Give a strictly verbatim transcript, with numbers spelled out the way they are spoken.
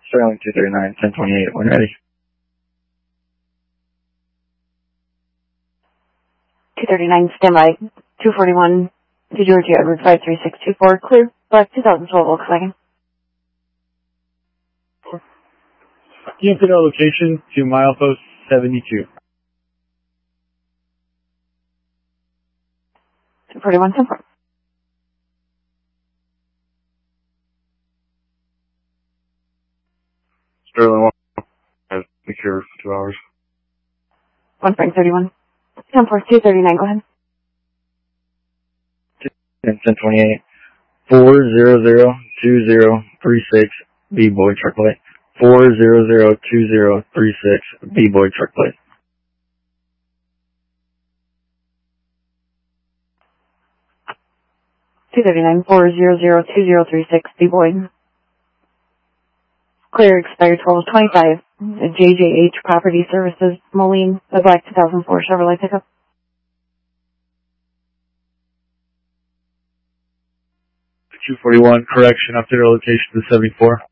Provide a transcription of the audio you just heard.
Sterling two thirty-nine, ten twenty-eight, when ready. two thirty-nine, standby. two forty-one to Georgia, Edward five three six two four, clear. Black two thousand twelve Volkswagen. Input our location to milepost seventy-two. two forty-one, ten four. Sterling one, has secure for two hours. one Frank thirty-one. ten four, two thirty-nine, go ahead. ten twenty-eight, four zero zero two zero three six, B-Boy truck plate. four zero zero two zero three six, B-Boy truck plate. two thirty-nine, four zero zero two zero three six, B-Boy. Clear, expired twelve twenty-five. J J H Property Services, Moline, the black two thousand four Chevrolet pickup. two forty-one, correction, update our location to seventy-four.